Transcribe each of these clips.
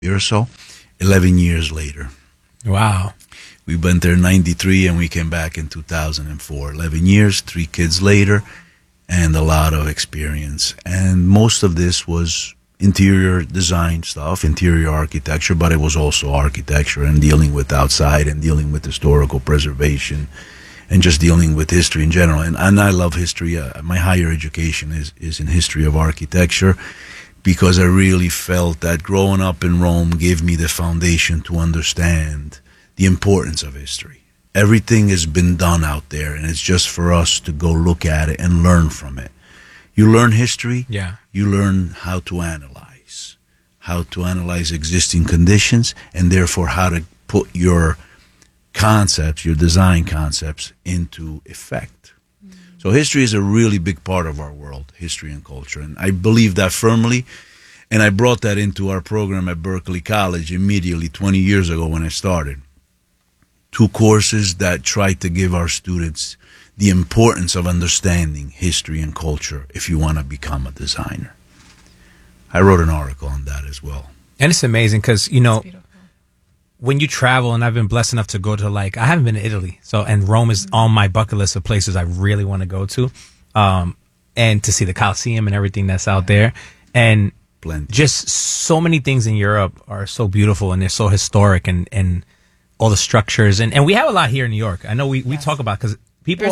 year or so. 11 years later. Wow. We went there in 93 and we came back in 2004. 11 years, 3 kids later, and a lot of experience. And most of this was interior design stuff, interior architecture, but it was also architecture and dealing with outside and dealing with historical preservation and just dealing with history in general. And I love history. My higher education is in history of architecture, because I really felt that growing up in Rome gave me the foundation to understand the importance of history. Everything has been done out there, and it's just for us to go look at it and learn from it. You learn history, you learn how to analyze existing conditions, and therefore how to put your concepts, your design concepts, into effect. So history is a really big part of our world, history and culture, and I believe that firmly, and I brought that into our program at Berkeley College immediately 20 years ago when I started. 2 courses that try to give our students the importance of understanding history and culture if you want to become a designer. I wrote an article on that as well. And it's amazing because, when you travel, and I've been blessed enough to go to, I haven't been to Italy, and Rome is on my bucket list of places I really want to go to, and to see the Colosseum and everything that's out there, and just so many things in Europe are so beautiful and they're so historic, and all the structures, and we have a lot here in New York. I know we talk about, because people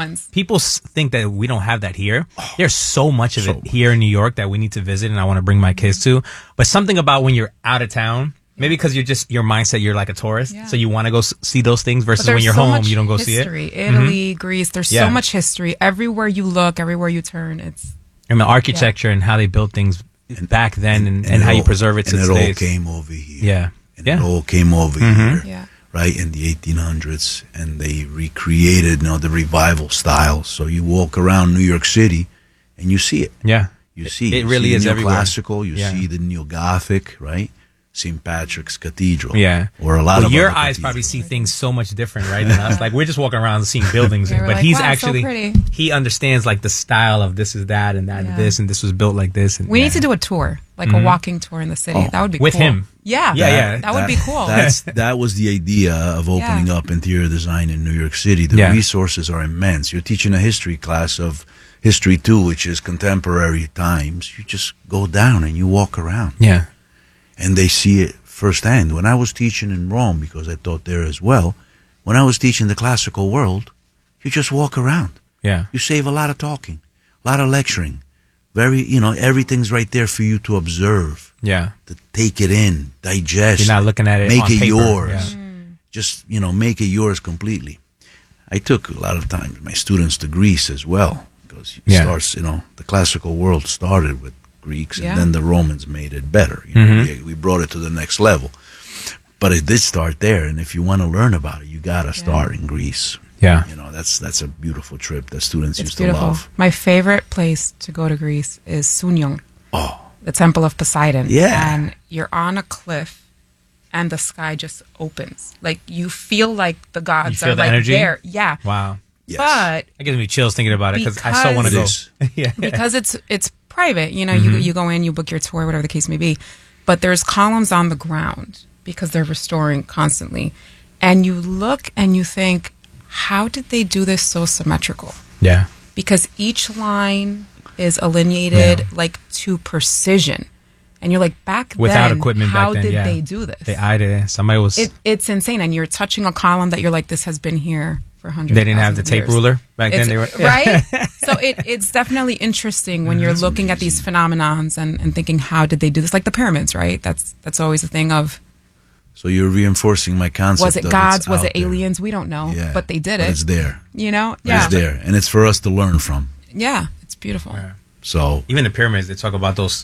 think that we don't have that here. There's so much of it here in New York that we need to visit, and I want to bring my kids to. But something about when you're out of town. Maybe because your mindset, you're like a tourist, so you want to go see those things, versus when you're home, you don't go see it. Italy, Greece, there's so much history. Everywhere you look, everywhere you turn, it's... And the architecture and how they built things back then, and how you preserve it to today. And it all came over here. Yeah. It all came over here, right, in the 1800s, and they recreated, the revival style. So you walk around New York City, and you see it. Yeah. You see it. It really is everywhere. Classical, you see the Neo-Gothic, right? St. Patrick's Cathedral. Yeah. Or a lot of your eyes probably see things so much different, right, than us. We're just walking around seeing buildings, but he's actually, so he understands the style of this is that and that and this, and this was built like this. And, we need to do a tour, a walking tour in the city. That would be with cool. him. Yeah. That would be cool. That was the idea of opening up interior design in New York City. The resources are immense. You're teaching a history class of History 2, which is contemporary times. You just go down and you walk around. Yeah. And they see it firsthand. When I was teaching in Rome, because I taught there as well, when I was teaching the classical world, you just walk around. Yeah. You save a lot of talking, a lot of lecturing. Everything's right there for you to observe. Yeah. To take it in, digest. You're not looking at it make on it paper. yours. Yeah. Just, make it yours completely. I took a lot of time, my students, to Greece as well, because it starts, the classical world started with Greeks, and then the Romans made it better. We brought it to the next level. But it did start there, and if you want to learn about it, you got to start in Greece. Yeah. That's a beautiful trip that students used beautiful. to love. My favorite place to go to Greece is Sunion. Oh. The Temple of Poseidon. Yeah. And you're on a cliff, and the sky just opens. You feel like the gods are the energy? there. Yeah. Wow. Yes. But it gives me chills thinking about it, because I so want to go. Yeah. Because it's private, you go in, you book your tour, whatever the case may be, but there's columns on the ground because they're restoring constantly, and you look and you think, how did they do this so symmetrical? Yeah. Because each line is allineated to precision, and you're back without then, equipment how back then, did they do this? They eyed it. Somebody was. It's insane, and you're touching a column that you're this has been here for hundreds. They didn't have the tape ruler back then. They were right. So it's definitely interesting when you're looking at these phenomenons and thinking, how did they do this? Like the pyramids, right? That's always a thing of. So you're reinforcing my concept. Was it gods? Was it aliens? We don't know, but they did it. It's there. It's there, and it's for us to learn from. Yeah, it's beautiful. Yeah. So even the pyramids, they talk about those.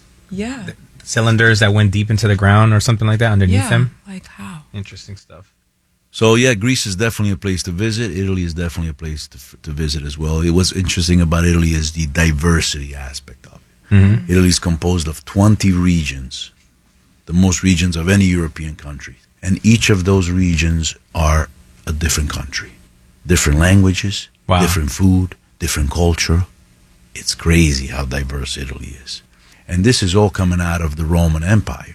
Cylinders that went deep into the ground or something like that underneath them. Like how? Interesting stuff. So Greece is definitely a place to visit. Italy is definitely a place to visit as well. What's interesting about Italy is the diversity aspect of it. Mm-hmm. Italy is composed of 20 regions, the most regions of any European country. And each of those regions are a different country. Different languages, different food, different culture. It's crazy how diverse Italy is. And this is all coming out of the Roman Empire.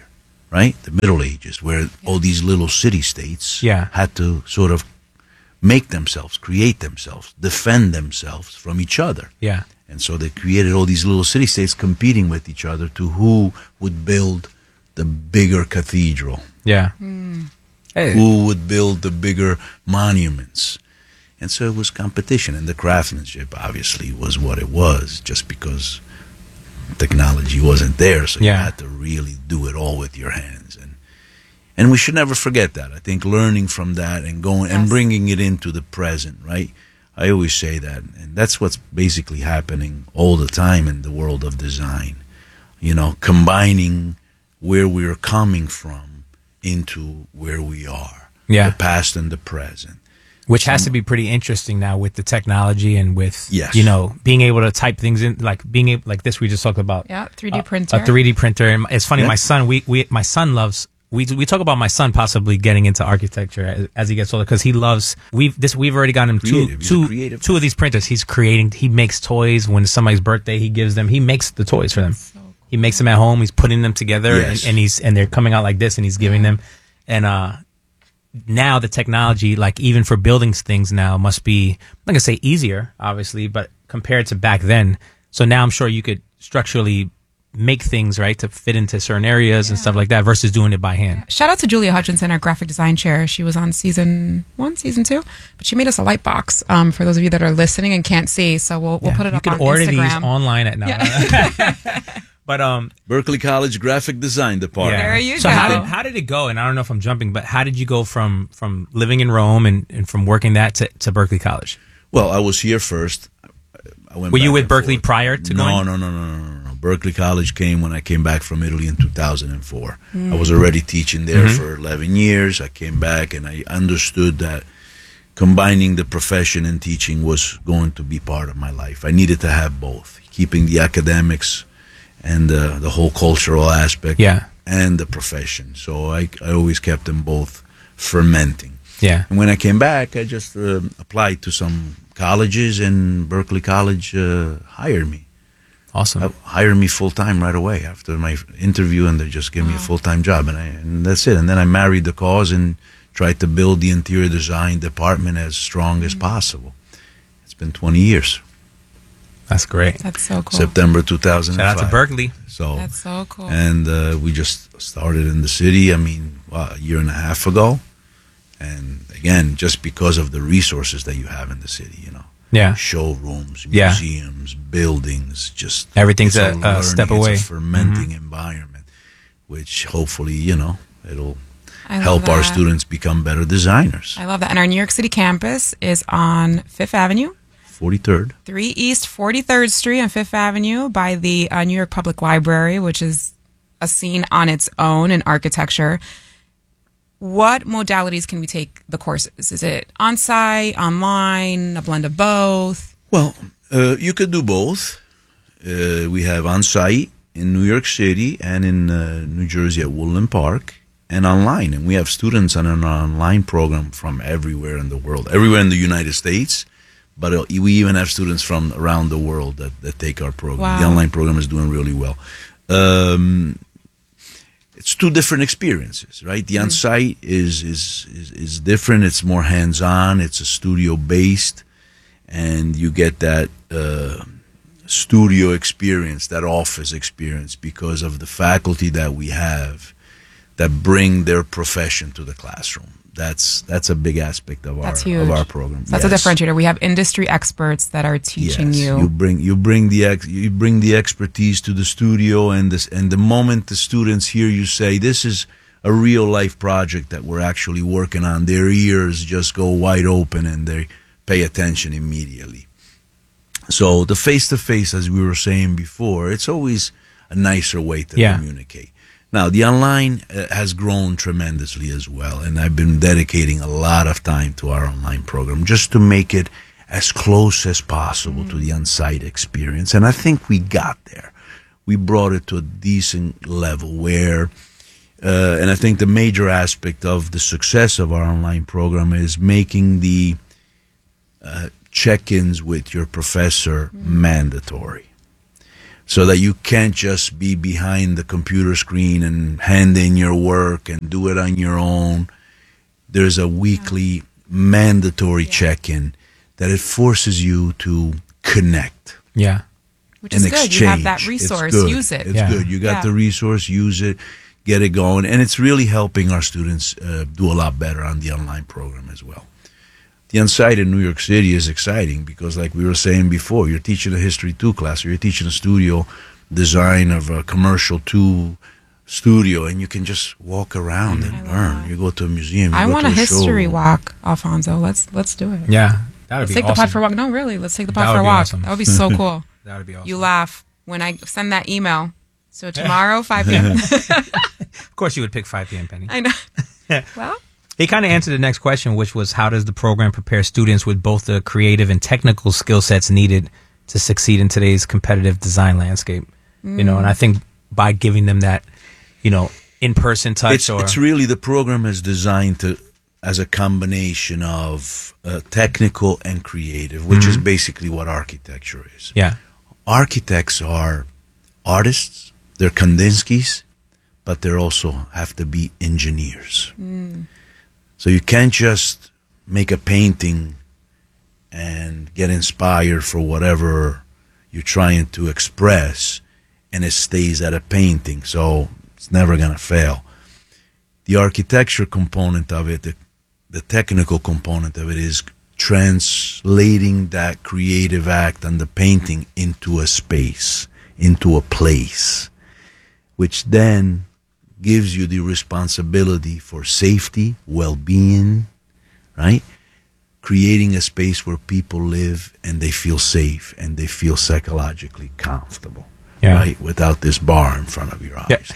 right? The Middle Ages, where all these little city-states Yeah. had to sort of make themselves, create themselves, defend themselves from each other. Yeah. And so they created all these little city-states competing with each other to who would build the bigger cathedral, Yeah. Hey. who would build the bigger monuments. And so it was competition, and the craftsmanship obviously was what it was, just because technology wasn't there, so you Yeah. had to really do it all with your hands. And we should never forget that. I think learning from that and going and Yes. bringing it into the present, right? I always say that, and that's what's basically happening all the time in the world of design. You know, combining where we're coming from into where we are. Yeah. The past and the present. Which has to be pretty interesting now with the technology and with, Yes. you know, being able to type things in, like being able, like this we just talked about. Yeah, 3D printer. A 3D printer. And it's funny, Yeah. my son, my son loves, we talk about my son possibly getting into architecture as he gets older, because he loves, we've already gotten him Creative. He's a creative two of these printers. He's creating, he makes toys. When somebody's birthday, he gives them, he makes the toys for them. He makes them at home. He's putting them together, Yes. and they're coming out like this, and he's giving them. And now the technology, like even for building things now, must be, I'm not gonna say easier, obviously, but compared to back then. So now I'm sure you could structurally make things right to fit into certain areas and stuff like that, versus doing it by hand. Shout out to Julia Hutchinson, our graphic design chair. She was on season 1, season 2, but she made us a light box. For those of you that are listening and can't see, so we'll put it You up can on order Instagram. these online at now. But Berkeley College Graphic Design Department. There you so go. how did it go? And I don't know if I'm jumping, but how did you go from living in Rome and from working that to Berkeley College? Well, I was here first. I went Were you back with and Berkeley forth. prior to No, going? no. Berkeley College came when I came back from Italy in 2004. I was already teaching there for 11 years. I came back and I understood that combining the profession and teaching was going to be part of my life. I needed to have both, keeping the academics and the whole cultural aspect Yeah. and the profession. So I always kept them both fermenting. Yeah. And when I came back, I just applied to some colleges, and Berkeley College hired me. Awesome. Hired me full-time right away after my interview, and they just gave me a full-time job, and that's it. And then I married the cause and tried to build the interior design department as strong as possible. It's been 20 years. That's great. That's so cool. September 2005. Shout out to Berkeley. So, That's so cool. and we just started in the city, I mean, a year and a half ago. And again, just because of the resources that you have in the city, you know. Yeah. Showrooms, Yeah. museums, buildings, just Everything's it's a learning, step it's away. a fermenting environment, which hopefully, you know, it'll I love help our that. students become better designers. I love that. And our New York City campus is on 5th Avenue, 43rd. 3 East 43rd Street on 5th Avenue by the New York Public Library, which is a scene on its own in architecture. What modalities can we take the courses? Is it on-site, online, a blend of both? Well, you could do both. We have on-site in New York City and in New Jersey at Woodland Park, and online. And we have students on an online program from everywhere in the world, everywhere in the United States. But we even have students from around the world that take our program. Wow. The online program is doing really well. It's two different experiences, right? The on-site is different. It's more hands-on. It's a studio-based, and you get that studio experience, that office experience, because of the faculty that we have that bring their profession to the classroom. That's a big aspect of That's our huge. program. That's a differentiator. We have industry experts that are teaching Yes, you. you bring the expertise to the studio, and the moment the students hear you say this is a real life project that we're actually working on, their ears just go wide open and they pay attention immediately. So the face to face, as we were saying before, it's always a nicer way to communicate. Now, the online has grown tremendously as well, and I've been dedicating a lot of time to our online program just to make it as close as possible to the on-site experience. And I think we got there. We brought it to a decent level where, and I think the major aspect of the success of our online program is making the check-ins with your professor mandatory. so that you can't just be behind the computer screen and hand in your work and do it on your own. There's a weekly mandatory check-in that it forces you to connect. Yeah. Which is and good. exchange. You have that It's resource. good. Use it. It's Yeah. good. You got Yeah. the resource. Use it. Get it going. And it's really helping our students do a lot better on the online program as well. The on-site in New York City is exciting because, like we were saying before, you're teaching a History 2 class or you're teaching a studio design of a Commercial 2 studio, and you can just walk around and learn. You go to a museum. You I go want to a history showroom. walk, Alfonso. Let's do it. Yeah. That would Let's be take awesome. the pod for a walk. No, really. Let's take the pod That for a would be walk. awesome. That would be so cool. That would be awesome. You laugh when I send that email. So tomorrow, 5 p.m. Of course, you would pick 5 p.m. Penny. I know. Well, He kind of answered the next question, which was, how does the program prepare students with both the creative and technical skill sets needed to succeed in today's competitive design landscape? You know, and I think by giving them that, you know, in-person touch It's really, the program is designed to as a combination of technical and creative, which is basically what architecture is. yeah, Architects are artists, they're Kandinskis, but they also have to be engineers. So you can't just make a painting and get inspired for whatever you're trying to express, and it stays at a painting, so it's never going to fail. The architecture component of it, the technical component of it, is translating that creative act on the painting into a space, into a place, which then gives you the responsibility for safety, well-being, right? Creating a space where people live and they feel safe and they feel psychologically comfortable, Yeah. right? Without this bar in front of your eyes. yeah.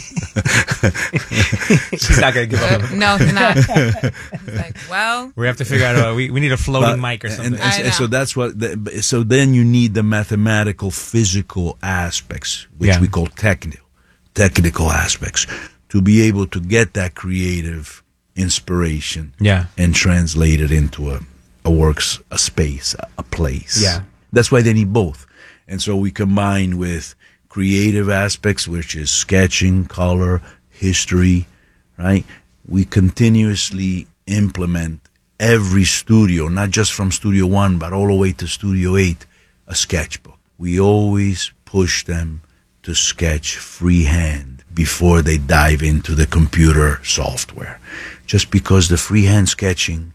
She's not gonna give up. no, you're not. He's like, well, We have to figure out. We need a floating But- mic or something. I know. so that's what. So then you need the mathematical, physical aspects, which Yeah. we call technical aspects, to be able to get that creative inspiration, Yeah. and translate it into a space, a place. Yeah. That's why they need both. And so we combine with creative aspects, which is sketching, color, history, right? We continuously implement every studio, not just from Studio 1, but all the way to Studio 8, a sketchbook. We always push them to sketch freehand before they dive into the computer software. Just because the freehand sketching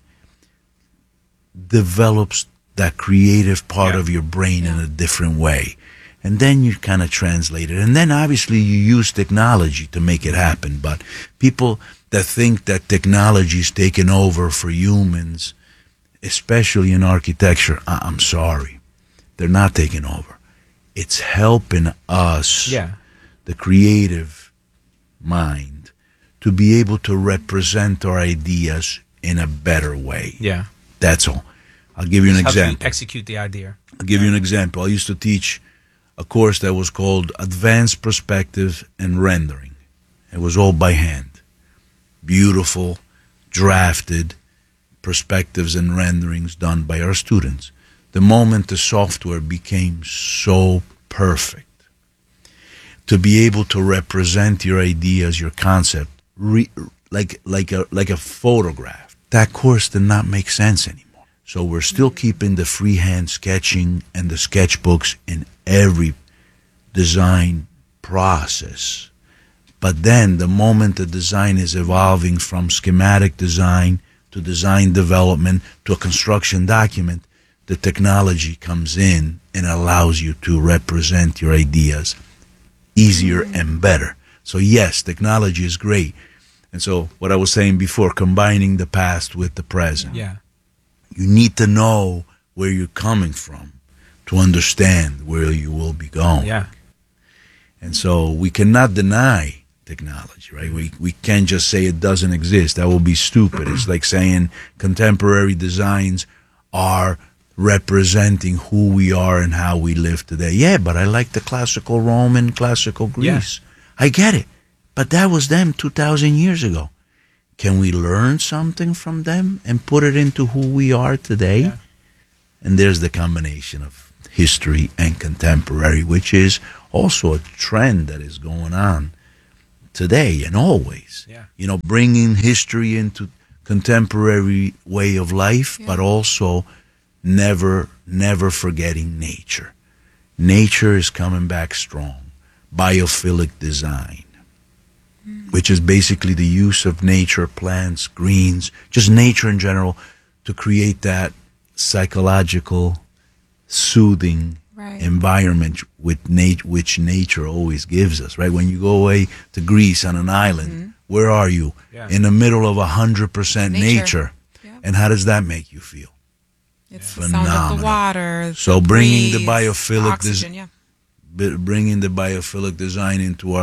develops that creative part Yeah. of your brain in a different way. And then you kind of translate it. And then obviously you use technology to make it happen. But people that think that technology is taking over for humans, especially in architecture, I'm sorry. They're not taking over. It's helping us, Yeah. the creative mind, to be able to represent our ideas in a better way. Yeah. That's all. I'll give you an Helps you example. execute the idea. I'll give you an example. I used to teach a course that was called Advanced Perspective and Rendering. It was all by hand. Beautiful, drafted perspectives and renderings done by our students. The moment the software became so perfect, to be able to represent your ideas, your concept, like a photograph, that course did not make sense anymore. So we're still keeping the freehand sketching and the sketchbooks in every design process. But then the moment the design is evolving from schematic design to design development to a construction document, the technology comes in and allows you to represent your ideas easier and better. So yes, technology is great. And so what I was saying before, combining the past with the present. Yeah. You need to know where you're coming from to understand where you will be going. Yeah. And so we cannot deny technology, right? We can't just say it doesn't exist. That will be stupid. It's like saying contemporary designs are representing who we are and how we live today. Yeah, but I like the classical Rome and classical Greece. I get it. But that was them 2,000 years ago. Can we learn something from them and put it into who we are today? Yeah. And there's the combination of history and contemporary, which is also a trend that is going on today and always. Yeah. You know, bringing history into contemporary way of life, but also never forgetting nature. Nature is coming back strong. Biophilic design, which is basically the use of nature, plants, greens, just nature in general, to create that psychological, soothing environment which nature always gives us, right? When you go away to Greece on an island, where are you? Yeah. In the middle of 100% nature. Yeah. And how does that make you feel? It's the sound of the water. So bringing the breeze, biophilic oxygen, bringing the biophilic design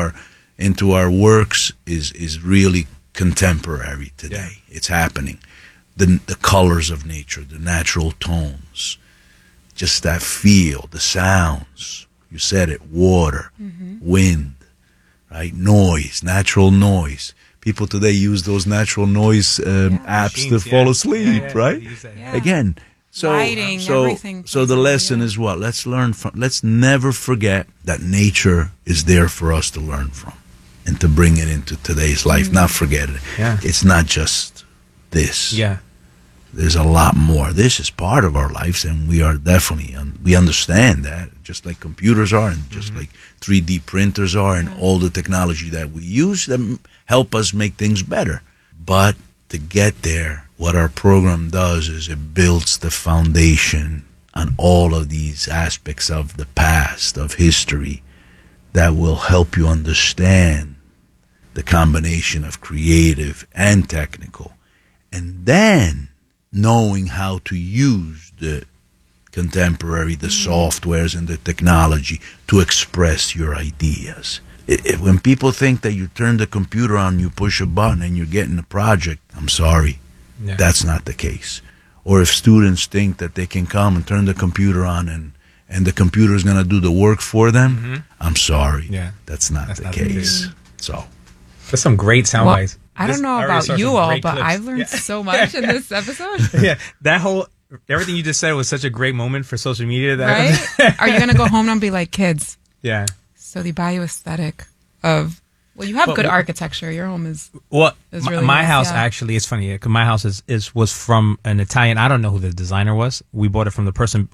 into our works is really contemporary today. It's happening. The colors of nature, the natural tones, just that feel, the sounds. You said it, water, wind, right? Noise, natural noise. People today use those natural noise apps Machines, to fall asleep, Yeah, right? they use that. Yeah. Again, Lighting, everything so the plays a role, lesson is what? Let's never forget that nature is there for us to learn from and to bring it into today's life. Not forget it. Yeah. It's not just this. Yeah. There's a lot more. This is part of our lives, and we are definitely, we understand that, just like computers are, and just like 3D printers are, and all the technology that we use that help us make things better. But to get there, what our program does is it builds the foundation on all of these aspects of the past, of history, that will help you understand the combination of creative and technical. And then knowing how to use the contemporary, the softwares and the technology to express your ideas. When people think that you turn the computer on, you push a button and you're getting a project, I'm sorry. Yeah. That's not the case. Or if students think that they can come and turn the computer on and the computer is going to do the work for them, I'm sorry. Yeah. That's not the case. So There's some great sound Well, bites. I don't know I already about saw you some all, great but clips. I've learned so much in this episode. Yeah, that whole everything you just said was such a great moment for social media. That Right? Are you going to go home and be like, kids? yeah. So the bioaesthetic of, well, you have But good wh- architecture. Your home is, Well, It's my, really my nice, house yeah. actually is funny because my house was from an Italian. I don't know who the designer was. We bought it from the person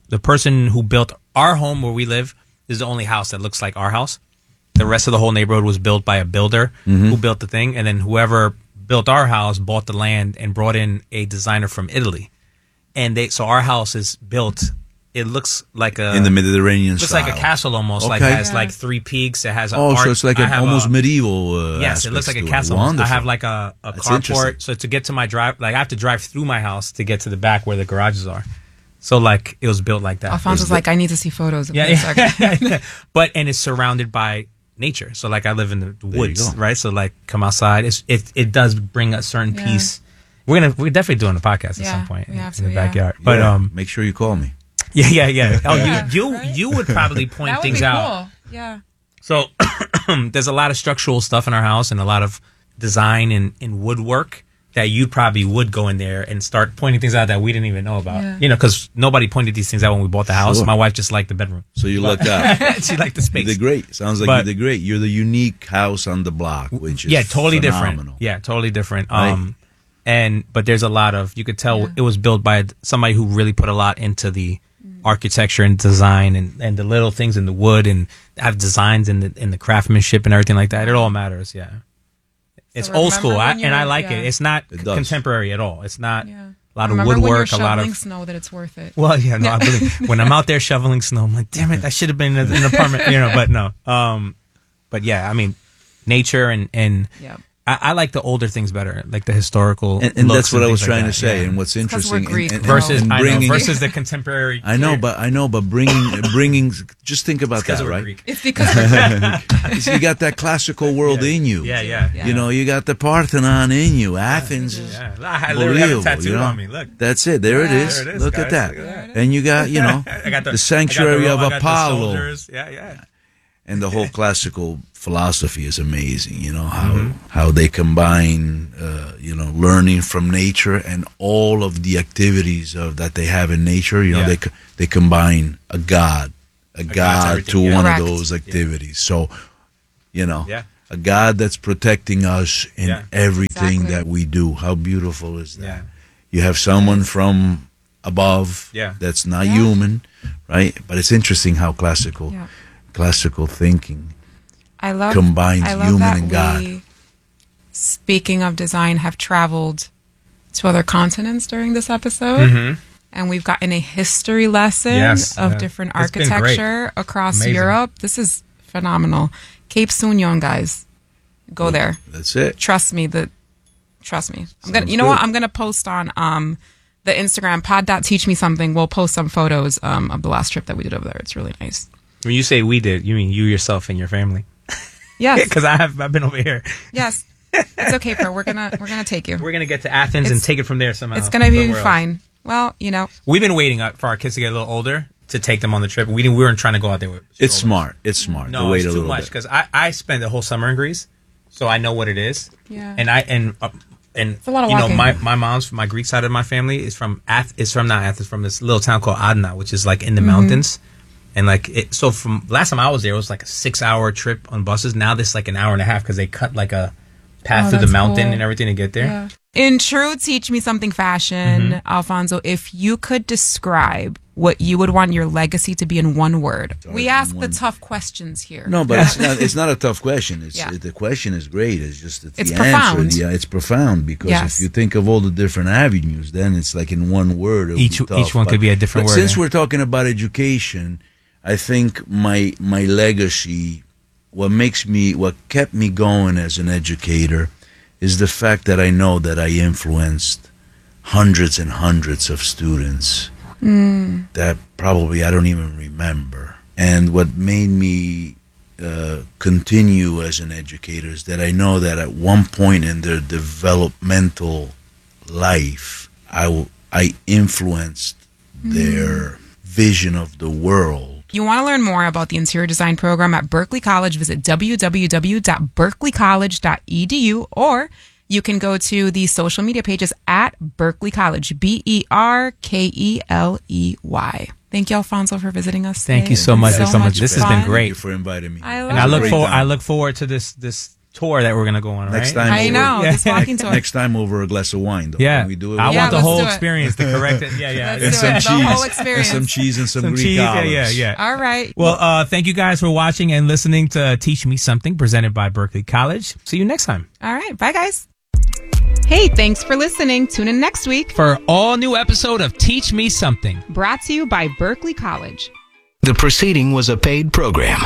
who built our home where we live. Is the only house that looks like our house. The rest of the whole neighborhood was built by a builder who built the thing, and then whoever built our house bought the land and brought in a designer from Italy. And so our house is built. It looks like in the Mediterranean looks style. like a castle almost. Like Okay. has Yeah. like 3 peaks. It has a Oh, art. so it's like I an have almost a- medieval Yes, it looks like a aspects to castle. I Wonderful. have like a That's carport. interesting. So to get to my drive, like I have to drive through my house to get to the back where the garages are. So like it was built like that. Alfonso's like, I need to see photos of Yeah, this. yeah. But and it's surrounded by nature. So like I live in the you woods, go. right? So like come outside. It does bring a certain Yeah. peace. We're definitely doing a podcast at Yeah, some point we in have the to, yeah. backyard. But Yeah, make sure you call me. yeah. Oh, Yeah, you right? you would probably point things out. Yeah. So there's a lot of structural stuff in our house and a lot of design and woodwork that you probably would go in there and start pointing things out that we didn't even know about. Yeah. You know, because nobody pointed these things out when we bought the house. Sure. My wife just liked the bedroom. So you lucked out. She liked the You space. did great. Sounds like But- you did great. You're the unique house on the block, which is Yeah, totally phenomenal. different. Yeah, totally different. Right. But there's a lot of, you could tell it was built by somebody who really put a lot into the architecture and design and the little things in the wood and have designs in the craftsmanship and everything like that. It all matters. Yeah. It's old remember school. when you And I were- like yeah. it. It's not It does. contemporary at all. It's not Yeah. a lot of Remember when woodwork, you're a lot shoveling of, snow that it's worth it. well, yeah, no, I believe when I'm out there shoveling snow, I'm like, damn it, I should have been in an apartment, but no. But yeah, I mean, nature and Yeah. I like the older things better, like the historical. And looks that's what I things was like trying that, to say. yeah. And what's 'cause interesting, we're Greek, and versus and I know, bringing, versus the contemporary. I know, but bringing. Just think about because that, we're right? Greek. It's because You got that classical world in you. Yeah. You know, you got the Parthenon in you. Athens is Yeah, I literally have a unbelievable, tattoo you know? on me. Look, That's it. There it is. There it is, Look at guys. that. Look at And you got, I got the sanctuary I of got the Apollo. soldiers. Yeah. And the whole classical philosophy is amazing. You know how they combine learning from nature and all of the activities that they have in nature. They combine a god to one Correct. of those activities. So, a God that's protecting us in everything Exactly. that we do. How beautiful is that? Yeah. You have someone from above that's not human, right? But it's interesting how classical thinking combines human that and God. we, speaking of design, have traveled to other continents during this episode. And we've gotten a history lesson of different It's been great. architecture across Amazing. Europe. This is phenomenal. Cape Sunion, guys. Go there. That's it. Trust me. I'm gonna. Sounds You know what? good. I'm gonna post on the Instagram pod.teachmesomething. We'll post some photos of the last trip that we did over there. It's really nice. When you say we did, you mean you yourself and your family? Yes. Because I've been over here. Yes. It's okay, Pro. We're gonna take you. We're gonna get to Athens and take it from there somehow. It's gonna be Somewhere else. fine. Well, We've been waiting for our kids to get a little older to take them on the trip. We weren't trying to go out there with It's strollers. smart. No, to wait it's a too little much bit. because I spent the whole summer in Greece, so I know what it is. Yeah. And a lot of you know, walking. my Greek side of my family is from not Athens, from this little town called Adana, which is like in the Mm-hmm. mountains. And so from last time I was there, it was like a 6-hour trip on buses. Now this like an hour and a half because they cut like a path through the that's mountain cool. and everything to get there. Yeah. In true Teach Me Something fashion, Mm-hmm. Alfonso, if you could describe what you would want your legacy to be in one word. We ask the tough questions here. No, but it's not a tough question. The question is great. It's just that It's the profound. answer. Yeah, it's profound because Yes. if you think of all the different avenues, then it's like in one word. it would Each be tough. each one could be a different But word. since we're talking about education, I think my legacy, what kept me going as an educator, is the fact that I know that I influenced hundreds and hundreds of students that probably I don't even remember. And what made me continue as an educator is that I know that at one point in their developmental life, I influenced their vision of the world. If you want to learn more about the interior design program at Berkeley College, visit www.berkeleycollege.edu, or you can go to the social media pages at Berkeley College, BERKELEY. Thank you, Alfonso, for visiting us. Thank today. you so It's much. been This has been fun. great. Thank you for inviting me. I love And I look Great forward. time. I look forward to this tour that we're gonna go on. Next right? time. I over- know, this walking tour. Next time over a glass of wine. Though. Yeah, Can we do it. I with- want the let's whole do it. experience. The correct. Yeah. Let's and do some it. cheese. The whole And experience. some cheese and some Greek cheese. olives. Yeah. All right. Well, thank you guys for watching and listening to Teach Me Something, presented by Berkeley College. See you next time All right. Bye, guys. Hey, thanks for listening. Tune in next week. for an all new episode of Teach Me Something. Brought to you by Berkeley College. The proceeding was a paid program.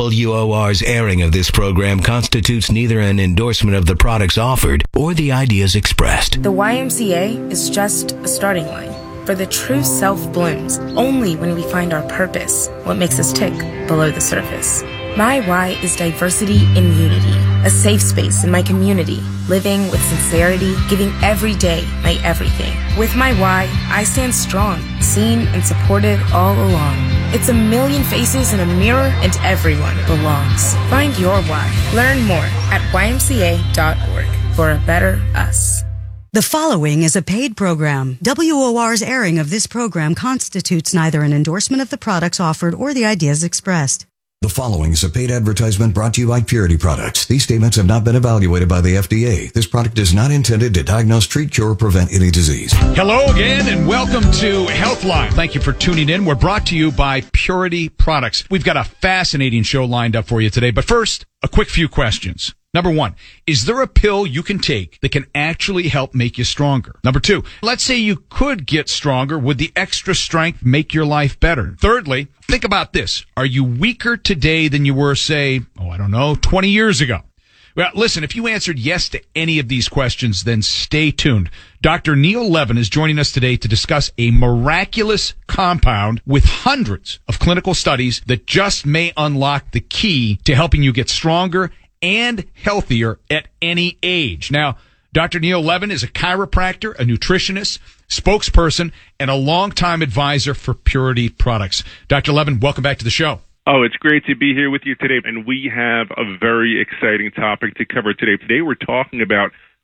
WOR's airing of this program constitutes neither an endorsement of the products offered or the ideas expressed. The YMCA is just a starting line. For the true self blooms only when we find our purpose, what makes us tick below the surface. My why is diversity in unity, a safe space in my community, living with sincerity, giving every day my everything. With my why, I stand strong, seen and supported all along. It's a million faces in a mirror and everyone belongs. Find your why. Learn more at ymca.org for a better us. The following is a paid program. WOR's airing of this program constitutes neither an endorsement of the products offered or the ideas expressed. The following is a paid advertisement brought to you by Purity Products. These statements have not been evaluated by the FDA. This product is not intended to diagnose, treat, cure, or prevent any disease. Hello again and welcome to Healthline. Thank you for tuning in. We're brought to you by Purity Products. We've got a fascinating show lined up for you today, but first, a quick few questions. Number one, is there a pill you can take that can actually help make you stronger? Number two, let's say you could get stronger. Would the extra strength make your life better? Thirdly, think about this. Are you weaker today than you were, say, 20 years ago? Well, listen, if you answered yes to any of these questions, then stay tuned. Dr. Neil Levin is joining us today to discuss a miraculous compound with hundreds of clinical studies that just may unlock the key to helping you get stronger and healthier at any age. Now, Dr. Neil Levin is a chiropractor, a nutritionist, spokesperson, and a longtime advisor for Purity Products. Dr. Levin, welcome back to the show. Oh, it's great to be here with you today, and we have a very exciting topic to cover today. Today we're talking about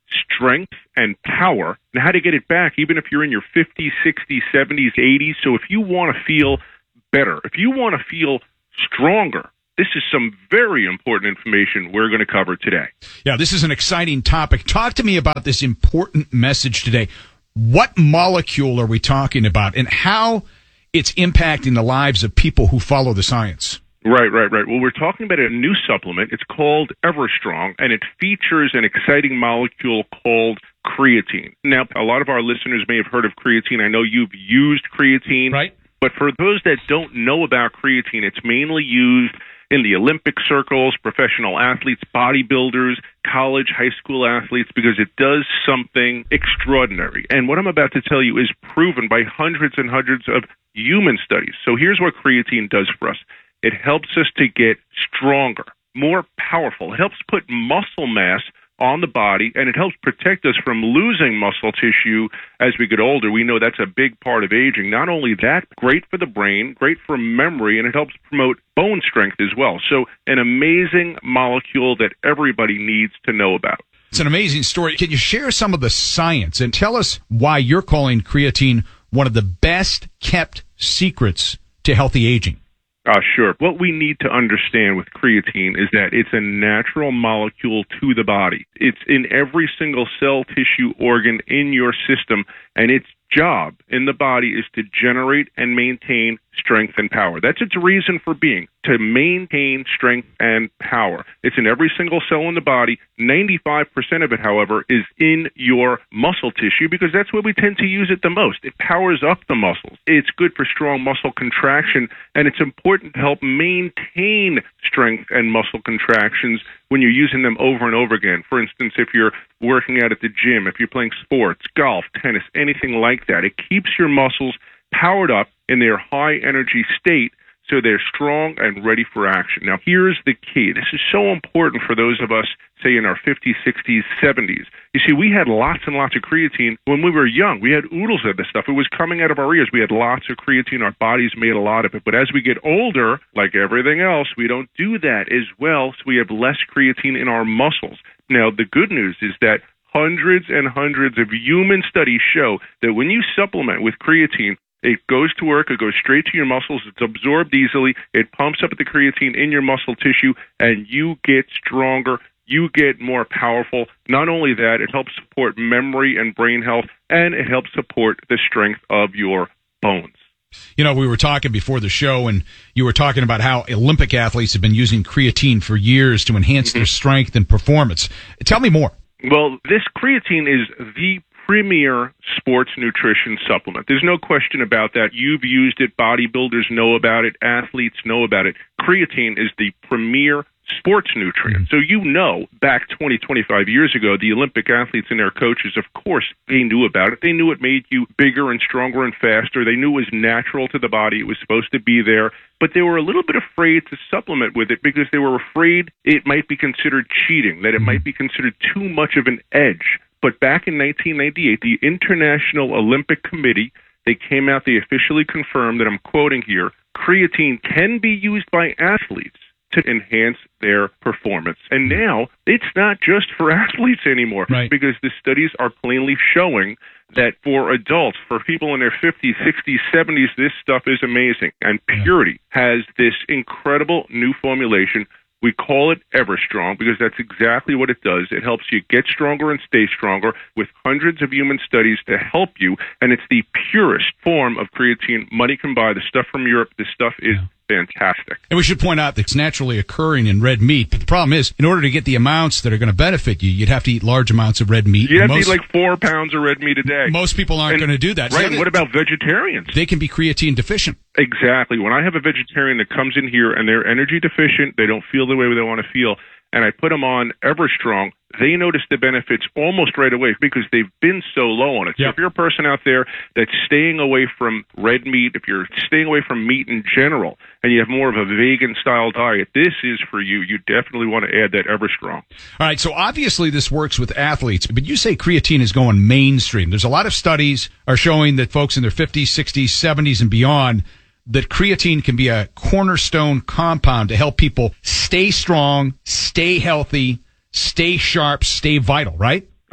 strength and power, and how to get it back, even if you're in your 50s, 60s, 70s, 80s. So if you want to feel better, if you want to feel stronger, this is some very important information we're going to cover today. Yeah, this is an exciting topic. Talk to me about this important message today. What molecule are we talking about, and how it's impacting the lives of people who follow the science? Right. Well, we're talking about a new supplement. It's called EverStrong, and it features an exciting molecule called creatine. Now, a lot of our listeners may have heard of creatine. I know you've used creatine. Right. But for those that don't know about creatine, it's mainly used in the Olympic circles, professional athletes, bodybuilders, college, high school athletes, because it does something extraordinary. And what I'm about to tell you is proven by hundreds and hundreds of human studies. So here's what creatine does for us. It helps us to get stronger, more powerful. It helps put muscle mass on the body, and it helps protect us from losing muscle tissue as we get older. We know that's a big part of aging. Not only that, great for the brain, great for memory, and it helps promote bone strength as well. So an amazing molecule that everybody needs to know about. It's an amazing story. Can you share some of the science and tell us why you're calling creatine one of the best kept secrets to healthy aging? Sure. What we need to understand with creatine is that it's a natural molecule to the body. It's in every single cell, tissue, organ in your system, and its job in the body is to generate and maintain strength and power. That's its reason for being, to maintain strength and power. It's in every single cell in the body. 95% of it, however, is in your muscle tissue because that's where we tend to use it the most. It powers up the muscles. It's good for strong muscle contraction, and it's important to help maintain strength and muscle contractions when you're using them over and over again. For instance, if you're working out at the gym, if you're playing sports, golf, tennis, anything like that, it keeps your muscles powered up in their high energy state so they're strong and ready for action. Now, here's the key. This is so important for those of us, say, in our 50s, 60s, 70s. You see, we had lots and lots of creatine when we were young. We had oodles of this stuff. It was coming out of our ears. We had lots of creatine. Our bodies made a lot of it. But as we get older, like everything else, we don't do that as well, so we have less creatine in our muscles. Now, the good news is that hundreds and hundreds of human studies show that when you supplement with creatine, it goes to work, it goes straight to your muscles, it's absorbed easily, it pumps up the creatine in your muscle tissue, and you get stronger, you get more powerful. Not only that, it helps support memory and brain health, and it helps support the strength of your bones. You know, we were talking before the show, and you were talking about how Olympic athletes have been using creatine for years to enhance their strength and performance. Tell me more. Well, this creatine is the premier sports nutrition supplement. There's no question about that. You've used it. Bodybuilders know about it. Athletes know about it. Creatine is the premier sports nutrient. So you know, back 20, 25 years ago, the Olympic athletes and their coaches, of course, they knew about it. They knew it made you bigger and stronger and faster. They knew it was natural to the body. It was supposed to be there. But they were a little bit afraid to supplement with it because they were afraid it might be considered cheating, that it might be considered too much of an edge. But back in 1998, the International Olympic Committee, they came out, they officially confirmed that, I'm quoting here, creatine can be used by athletes to enhance their performance. And now it's not just for athletes anymore, right, because the studies are plainly showing that for adults, for people in their 50s, 60s, 70s, this stuff is amazing. And Purity has this incredible new formulation. We call it EverStrong because that's exactly what it does. It helps you get stronger and stay stronger with hundreds of human studies to help you, and it's the purest form of creatine money can buy. The stuff from Europe, this stuff is fantastic. And we should point out that it's naturally occurring in red meat. But the problem is, in order to get the amounts that are going to benefit you, you'd have to eat large amounts of red meat. You'd have to eat like 4 pounds of red meat a day. Most people aren't going to do that. Right, and what about vegetarians? They can be creatine deficient. Exactly. When I have a vegetarian that comes in here and they're energy deficient, they don't feel the way they want to feel, and I put them on EverStrong, they notice the benefits almost right away because they've been so low on it. So if you're a person out there that's staying away from red meat, if you're staying away from meat in general, and you have more of a vegan-style diet, this is for you. You definitely want to add that EverStrong. All right, so obviously this works with athletes, but you say creatine is going mainstream. There's a lot of studies are showing that folks in their 50s, 60s, 70s, and beyond, that creatine can be a cornerstone compound to help people stay strong, stay healthy, stay sharp, stay vital, right?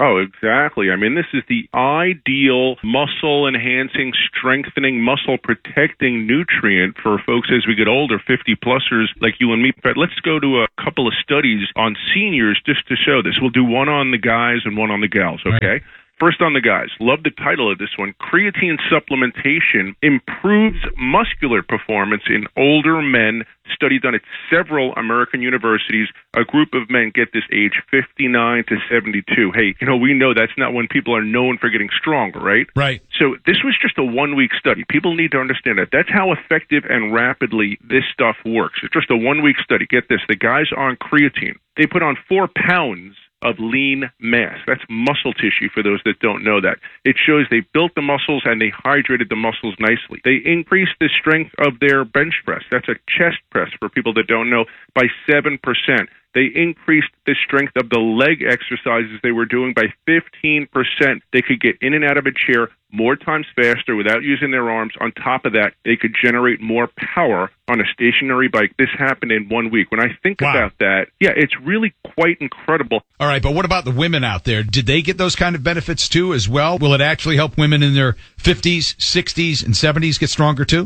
Oh, exactly. I mean, this is the ideal muscle-enhancing, strengthening, muscle-protecting nutrient for folks as we get older, 50-plussers like you and me. But let's go to a couple of studies on seniors just to show this. We'll do one on the guys and one on the gals, okay? Right. First on the guys. Love the title of this one. Creatine supplementation improves muscular performance in older men. Study done at several American universities. A group of men, get this, age 59 to 72. Hey, we know that's not when people are known for getting stronger, right? Right. So this was just a 1-week study. People need to understand that. That's how effective and rapidly this stuff works. It's just a 1-week study. Get this. The guys on creatine, they put on 4 pounds of lean mass. That's muscle tissue for those that don't know that. It shows they built the muscles and they hydrated the muscles nicely. They increased the strength of their bench press. That's a chest press for people that don't know, by 7%. They increased the strength of the leg exercises they were doing by 15%. They could get in and out of a chair more times faster without using their arms. On top of that, they could generate more power on a stationary bike. This happened in 1 week. When I think about that, it's really quite incredible. All right, but what about the women out there? Did they get those kind of benefits too as well? Will it actually help women in their 50s, 60s, and 70s get stronger too?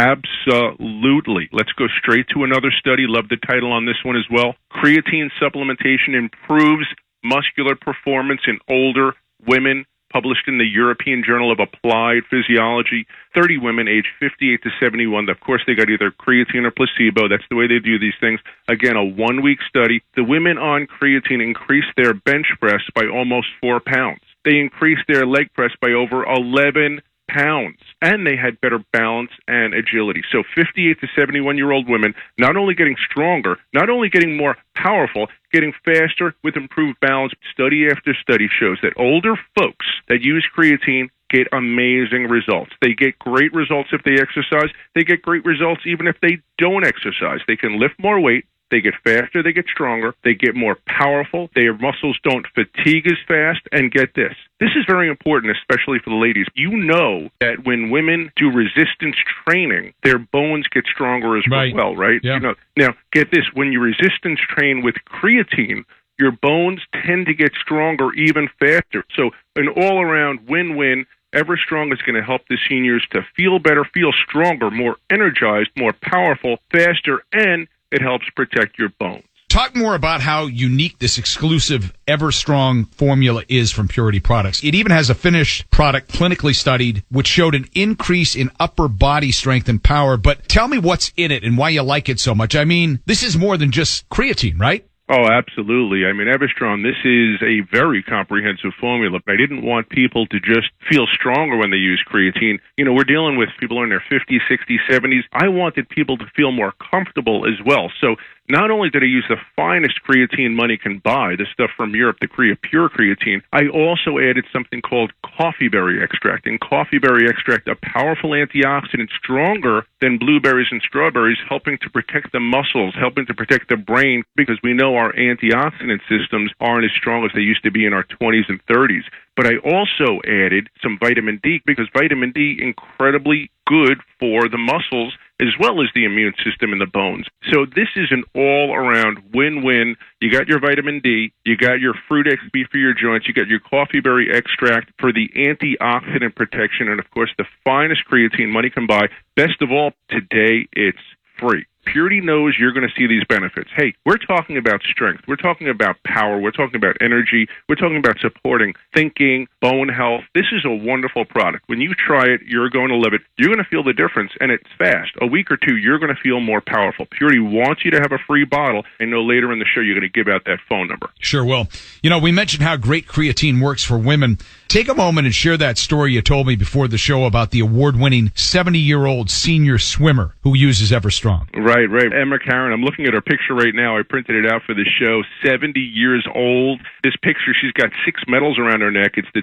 Absolutely. Let's go straight to another study. Love the title on this one as well. Creatine supplementation improves muscular performance in older women, published in the European Journal of Applied Physiology. 30 women aged 58 to 71. Of course, they got either creatine or placebo. That's the way they do these things. Again, a 1-week study. The women on creatine increased their bench press by almost 4 pounds. They increased their leg press by over 11 pounds, and they had better balance and agility. So 58 to 71-year-old women not only getting stronger, not only getting more powerful, getting faster with improved balance. Study after study shows that older folks that use creatine get amazing results. They get great results if they exercise. They get great results even if they don't exercise. They can lift more weight. They get faster, they get stronger, they get more powerful, their muscles don't fatigue as fast, and get this. This is very important, especially for the ladies. You know that when women do resistance training, their bones get stronger as well, right? Yeah. Now, get this. When you resistance train with creatine, your bones tend to get stronger even faster. So an all-around win-win. Everstrong is going to help the seniors to feel better, feel stronger, more energized, more powerful, faster, and it helps protect your bones. Talk more about how unique this exclusive Everstrong formula is from Purity Products. It even has a finished product clinically studied, which showed an increase in upper body strength and power. But tell me what's in it and why you like it so much. I mean, this is more than just creatine, right? Oh, absolutely. I mean, Everstrong, this is a very comprehensive formula. I didn't want people to just feel stronger when they use creatine. We're dealing with people in their 50s, 60s, 70s. I wanted people to feel more comfortable as well. So not only did I use the finest creatine money can buy, the stuff from Europe, the Pure creatine, I also added something called coffee berry extract. And coffee berry extract, a powerful antioxidant, stronger than blueberries and strawberries, helping to protect the muscles, helping to protect the brain, because we know our antioxidant systems aren't as strong as they used to be in our 20s and 30s. But I also added some vitamin D, because vitamin D incredibly good for the muscles as well as the immune system and the bones. So this is an all-around win-win. You got your vitamin D, you got your fruit XB for your joints, you got your coffee berry extract for the antioxidant protection, and of course the finest creatine money can buy. Best of all, today it's free. Purity knows you're going to see these benefits. Hey, we're talking about strength. We're talking about power. We're talking about energy. We're talking about supporting thinking, bone health. This is a wonderful product. When you try it, you're going to love it. You're going to feel the difference, and it's fast. A week or two, you're going to feel more powerful. Purity wants you to have a free bottle. I know later in the show you're going to give out that phone number. Sure will. We mentioned how great creatine works for women. Take a moment and share that story you told me before the show about the award-winning 70-year-old senior swimmer who uses Everstrong. Right. Emma Karen, I'm looking at her picture right now. I printed it out for the show. 70 years old. This picture, she's got 6 medals around her neck. It's the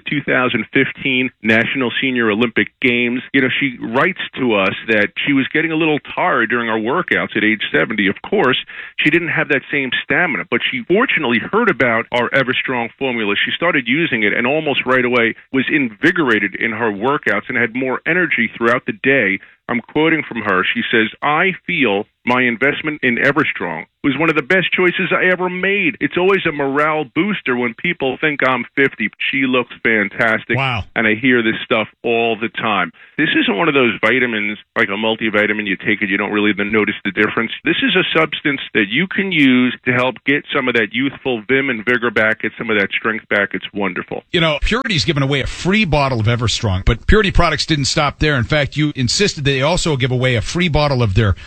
2015 National Senior Olympic Games. She writes to us that she was getting a little tired during our workouts at age 70. Of course, she didn't have that same stamina, but she fortunately heard about our Everstrong formula. She started using it and almost right away was invigorated in her workouts and had more energy throughout the day. I'm quoting from her. She says, "I feel My investment in Everstrong was one of the best choices I ever made. It's always a morale booster when people think I'm 50. She looks fantastic. Wow. And I hear this stuff all the time. This isn't one of those vitamins, like a multivitamin. You take it, you don't really notice the difference. This is a substance that you can use to help get some of that youthful vim and vigor back, get some of that strength back. It's wonderful. You know, Purity's given away a free bottle of Everstrong, but Purity Products didn't stop there. In fact, you insisted they also give away a free bottle of their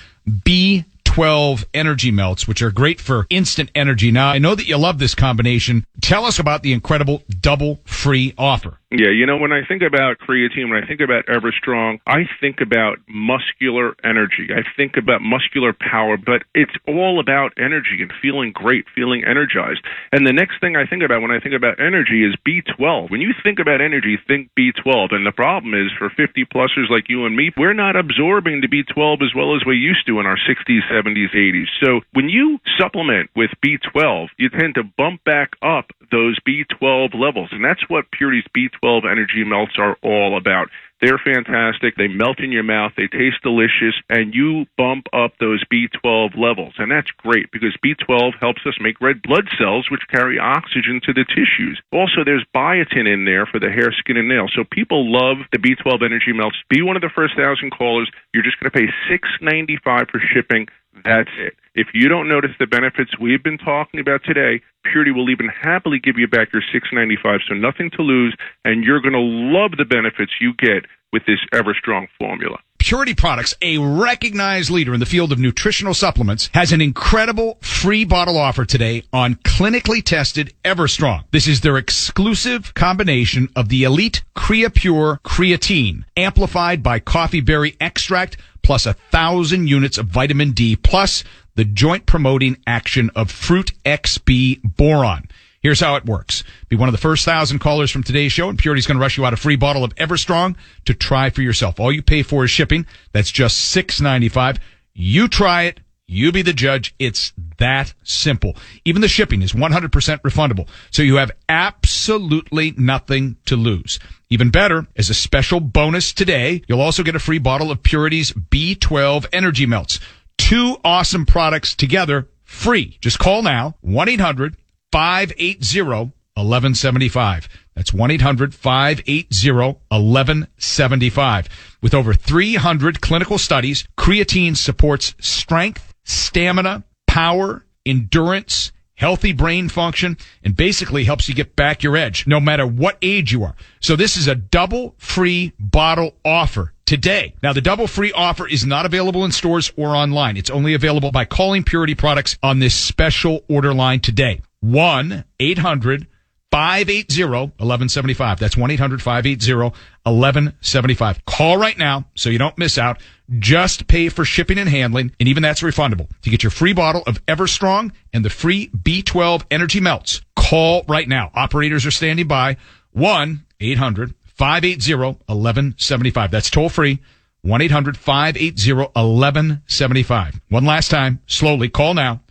B12 energy melts, which are great for instant energy. Now, I know that you love this combination. Tell us about the incredible double free offer. Yeah, you know, when I think about creatine, when I think about Everstrong, I think about muscular energy. I think about muscular power, but it's all about energy and feeling great, feeling energized. And the next thing I think about when I think about energy is B12. When you think about energy, think B12. And the problem is for 50-plussers like you and me, we're not absorbing the B12 as well as we used to in our 60s, 70s, 80s. So when you supplement with B12, you tend to bump back up those B12 levels. And that's what Purity's B12 energy melts are all about. They're fantastic. They melt in your mouth. They taste delicious. And you bump up those B12 levels. And that's great because B12 helps us make red blood cells, which carry oxygen to the tissues. Also, there's biotin in there for the hair, skin, and nails. So people love the B12 energy melts. Be one of the first 1,000 callers. You're just going to pay $6.95 for shipping. That's it. If you don't notice the benefits we've been talking about today, Purity will even happily give you back your $6.95, so nothing to lose, and you're going to love the benefits you get with this Everstrong formula. Purity Products, a recognized leader in the field of nutritional supplements, has an incredible free bottle offer today on clinically tested Everstrong. This is their exclusive combination of the elite CreaPure creatine, amplified by coffee berry extract, plus 1,000 units of vitamin D, plus the joint-promoting action of Fruit XB boron. Here's how it works. Be one of the first 1,000 callers from today's show, and Purity's going to rush you out a free bottle of Everstrong to try for yourself. All you pay for is shipping. That's just $6.95. You try it. You be the judge. It's that simple. Even the shipping is 100% refundable. So you have absolutely nothing to lose. Even better, as a special bonus today, you'll also get a free bottle of Purity's B12 energy melts. 2 awesome products together, free. Just call now, 1-800-580-1175. That's 1-800-580-1175. With over 300 clinical studies, creatine supports strength, stamina, power, endurance, healthy brain function, and basically helps you get back your edge, no matter what age you are. So this is a double free bottle offer today. Now, the double free offer is not available in stores or online. It's only available by calling Purity Products on this special order line today. 1-800-580-1175. That's 1-800-580-1175. Call right now so you don't miss out. Just pay for shipping and handling, and even that's refundable. To get your free bottle of Everstrong and the free B12 energy melts, call right now. Operators are standing by. 1-800-580-1175. That's toll free. 1-800-580-1175. One last time, slowly, call now.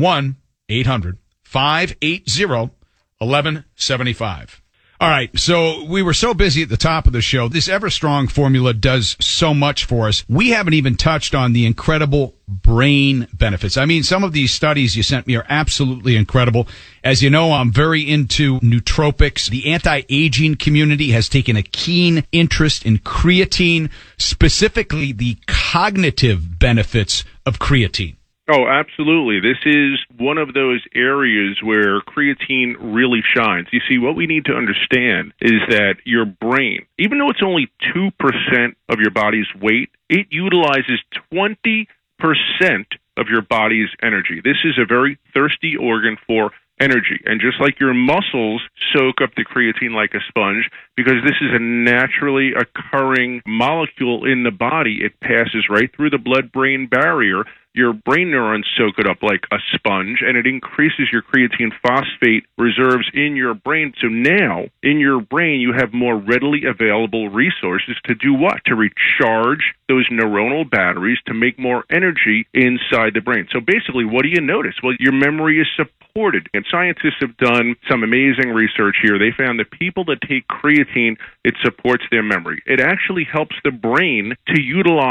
1-800-580-1175. All right, so we were so busy at the top of the show. This Everstrong formula does so much for us. We haven't even touched on the incredible brain benefits. I mean, some of these studies you sent me are absolutely incredible. As you know, I'm very into nootropics. The anti-aging community has taken a keen interest in creatine, specifically the cognitive benefits of creatine. Oh, absolutely. This is one of those areas where creatine really shines. You see, what we need to understand is that your brain, even though it's only 2% of your body's weight, it utilizes 20% of your body's energy. This is a very thirsty organ for energy. And just like your muscles soak up the creatine like a sponge, because this is a naturally occurring molecule in the body, it passes right through the blood-brain barrier. Your brain neurons soak it up like a sponge, and it increases your creatine phosphate reserves in your brain. So now, in your brain, you have more readily available resources to do what? To recharge those neuronal batteries to make more energy inside the brain. So basically, what do you notice? Well, your memory is supported. And scientists have done some amazing research here. They found that people that take creatine, it supports their memory. It actually helps the brain to utilize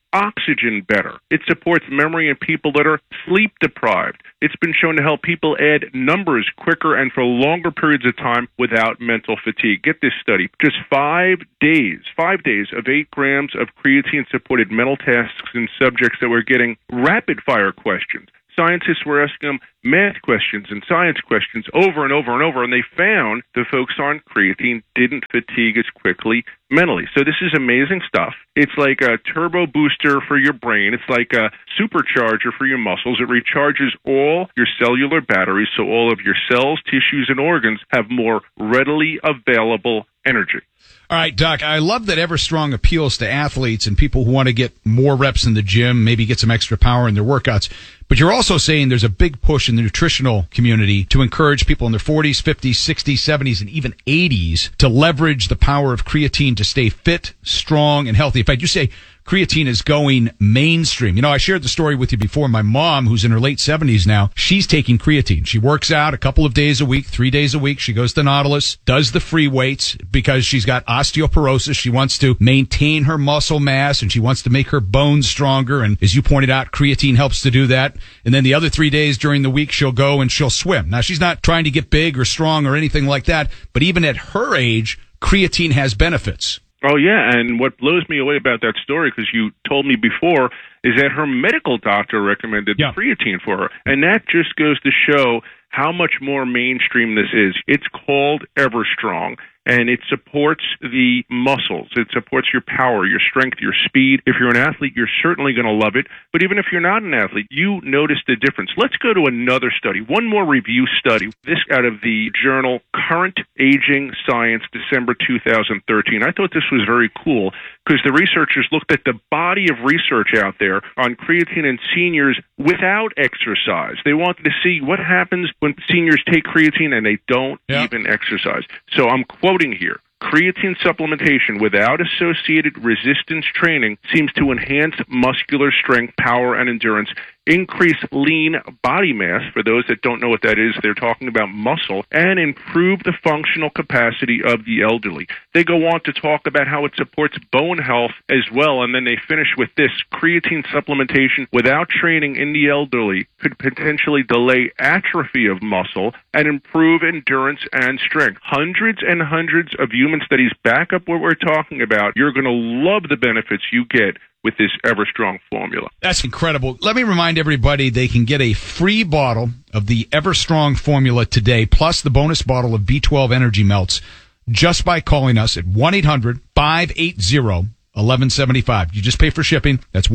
oxygen better. It supports memory in people that are sleep deprived. It's been shown to help people add numbers quicker and for longer periods of time without mental fatigue. Get this study. Just 5 days of 8 grams of creatine supported mental tasks in subjects that were getting rapid fire questions. Scientists were asking them math questions and science questions over and over and over, and they found the folks on creatine didn't fatigue as quickly mentally. So this is amazing stuff. It's like a turbo booster for your brain. It's like a supercharger for your muscles. It recharges all your cellular batteries so all of your cells, tissues, and organs have more readily available energy. All right, Doc, I love that Everstrong appeals to athletes and people who want to get more reps in the gym, maybe get some extra power in their workouts. But you're also saying there's a big push in the nutritional community to encourage people in their 40s, 50s, 60s, 70s, and even 80s to leverage the power of creatine to stay fit, strong, and healthy. In fact, you say creatine is going mainstream. You know, I shared the story with you before. My mom, who's in her late 70s now, she's taking creatine. She works out a couple of days a week, 3 days a week. She goes to Nautilus, does the free weights because she's got osteoporosis. She wants to maintain her muscle mass and she wants to make her bones stronger. And as you pointed out, creatine helps to do that. And then the other 3 days during the week, she'll go and she'll swim. Now, she's not trying to get big or strong or anything like that, but even at her age, creatine has benefits. Oh, yeah, and what blows me away about that story, because you told me before, is that her medical doctor recommended creatine for her. And that just goes to show how much more mainstream this is. It's called Everstrong, and it supports the muscles. It supports your power, your strength, your speed. If you're an athlete, you're certainly going to love it. But even if you're not an athlete, you notice the difference. Let's go to another study, one more review study. This out of the journal Current Aging Science, December 2013. I thought this was very cool because the researchers looked at the body of research out there on creatine in seniors without exercise. They wanted to see what happens when seniors take creatine and they don't even exercise. So I'm quoting here. Creatine supplementation without associated resistance training seems to enhance muscular strength, power, and endurance, increase lean body mass. For those that don't know what that is, they're talking about muscle, and improve the functional capacity of the elderly. They go on to talk about how it supports bone health as well, and then they finish with this. Creatine supplementation without training in the elderly could potentially delay atrophy of muscle and improve endurance and strength. Hundreds and hundreds of human studies back up what we're talking about. You're going to love the benefits you get with this Everstrong formula. That's incredible. Let me remind everybody they can get a free bottle of the Everstrong formula today, plus the bonus bottle of B12 Energy Melts, just by calling us at 1-800-580-1175. You just pay for shipping. That's